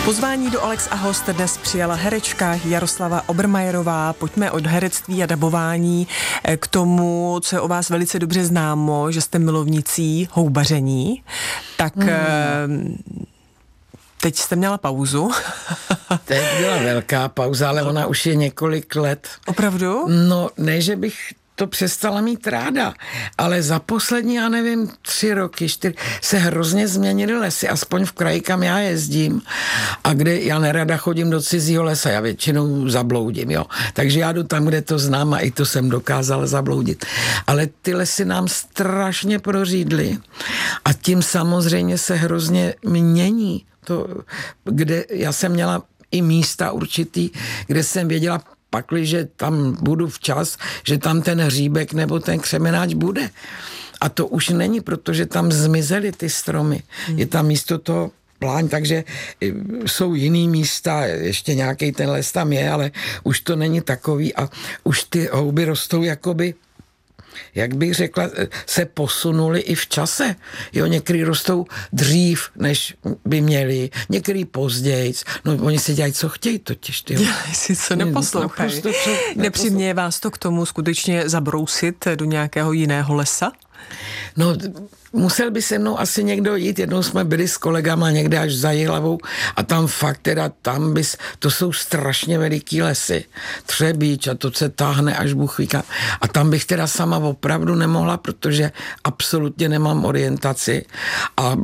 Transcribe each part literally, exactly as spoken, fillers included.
Pozvání do Alex a host dnes přijala herečka Jaroslava Obermajerová. Pojďme od herectví a dabování k tomu, co je o vás velice dobře známo, že jste milovnicí houbaření. Tak hmm. teď jste měla pauzu. Teď byla velká pauza, ale ona už je několik let. Opravdu? No, ne, že bych to přestala mít ráda, ale za poslední, já nevím, tři roky, čtyři, se hrozně změnily lesy, aspoň v kraji, kam já jezdím a kde já nerada chodím do cizího lesa, já většinou zabloudím, jo. Takže já jdu tam, kde to znám a i to jsem dokázala zabloudit. Ale ty lesy nám strašně prořídly a tím samozřejmě se hrozně mění to, kde já jsem měla i místa určitý, kde jsem věděla, pakliže tam budu včas, že tam ten hříbek nebo ten křemenáč bude. A to už není, protože tam zmizely ty stromy. Hmm. Je tam místo toho pláň, takže jsou jiný místa, ještě nějaký ten les tam je, ale už to není takový a už ty houby rostou jakoby, jak bych řekla, se posunuli i v čase. Jo, některý rostou dřív, než by měli, některý později. No, oni si dělají, co chtějí totiž. Ty. Dělají si, co neposlouchají. No, nepřiměje vás to k tomu skutečně zabrousit do nějakého jiného lesa? No, musel by se mnou asi někdo jít. Jednou jsme byli s kolegama někde až za Jihlavou a tam fakt teda, tam bys, to jsou strašně veliký lesy. Třebíč a to se táhne až Bůh ví kam. A tam bych teda sama opravdu nemohla, protože absolutně nemám orientaci a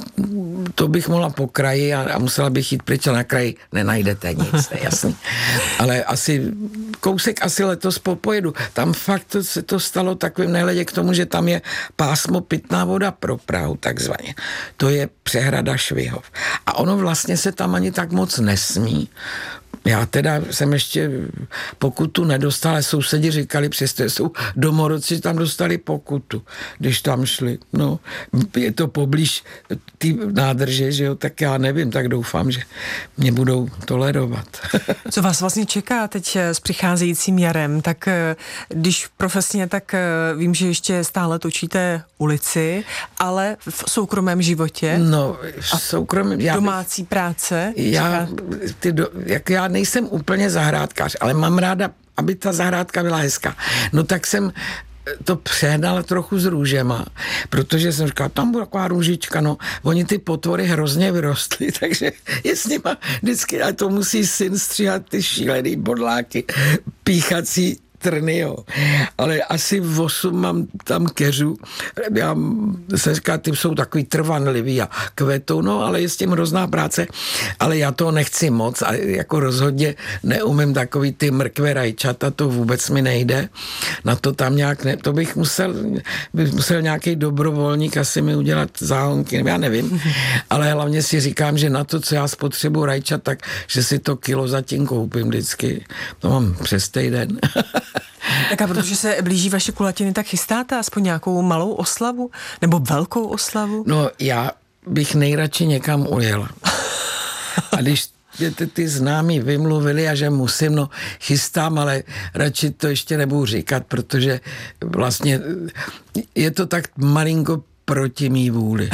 to bych mohla po kraji a, a musela bych jít pryč a na kraji nenajdete nic, to je jasný. Ale asi kousek asi letos popojedu. Tam fakt to, se to stalo takovým nehledě k tomu, že tam je pásmo pitná voda pro Prahu, takzvaně. To je přehrada Švihov. A ono vlastně se tam ani tak moc nesmí. Já teda jsem ještě pokutu nedostal, ale sousedi říkali, přestože jsou domorodci, tam dostali pokutu, když tam šli. No, je to poblíž ty nádrže, že jo, tak já nevím, tak doufám, že mě budou tolerovat. Co vás vlastně čeká teď s přicházejícím jarem? Tak když profesně, tak vím, že ještě stále točíte ulici, ale v soukromém životě? No, v soukromém... Já, domácí práce? Já, ty do, jak já nejsem úplně zahrádkář, ale mám ráda, aby ta zahrádka byla hezká. No tak jsem to přehnala trochu s růžema, protože jsem říkala, tam bude taková růžička, no, oni ty potvory hrozně vyrostly, takže je s nima vždycky, ale to musí syn stříhat ty šílený bodláky, píchací trny, jo. Ale asi v osm mám tam keřů. Já se říká, ty jsou takový trvanlivý a kvetou, no, ale je s tím hrozná práce, ale já to nechci moc a jako rozhodně neumím takový ty mrkve rajčata, to vůbec mi nejde. Na to tam nějak ne, to bych musel, bych musel nějaký dobrovolník asi mi udělat záhonky, já nevím, ale hlavně si říkám, že na to, co já spotřebuji rajčat, tak, že si to kilo zatím koupím vždycky. To mám přes týden. Tak a protože se blíží vaše kulatiny, tak chystáte aspoň nějakou malou oslavu? Nebo velkou oslavu? No, já bych nejradši někam ujela. A když ty, ty známí vymluvili a že musím, no chystám, ale radši to ještě nebudu říkat, protože vlastně je to tak malinko proti mý vůli.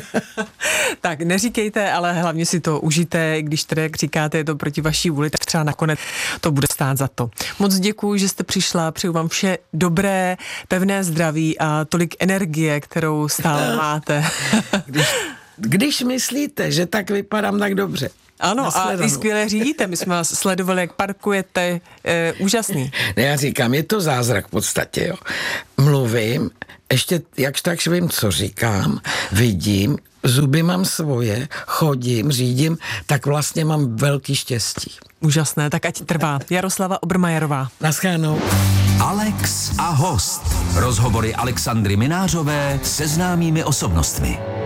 Tak neříkejte, ale hlavně si to užijte, když tedy, jak říkáte, je to proti vaší vůli, tak třeba nakonec to bude stát za to. Moc děkuji, že jste přišla, přeju vám vše dobré, pevné zdraví a tolik energie, kterou stále máte. když, když myslíte, že tak vypadám tak dobře. Ano, a i skvěle řídíte, my jsme vás sledovali, jak parkujete, e, úžasný. Ne, já říkám, je to zázrak v podstatě, jo. Mluvím, ještě jakž takž vím, co říkám, vidím, zuby mám svoje, chodím, řídím, tak vlastně mám velký štěstí. Úžasné, tak ať trvá. Jaroslava Obermajerová. Naschledanou. Alex a host. Rozhovory Alexandry Minářové se známými osobnostmi.